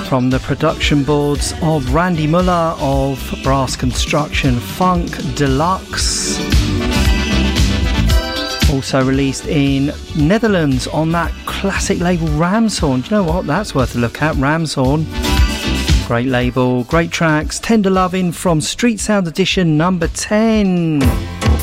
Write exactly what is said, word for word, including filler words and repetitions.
from the production boards of Randy Muller of Brass Construction Funk Deluxe. Also released in Netherlands on that classic label Ramshorn. Do you know what? That's worth a look at, Ramshorn. Great label, great tracks. Tender Lovin' from Street Sound Edition number ten.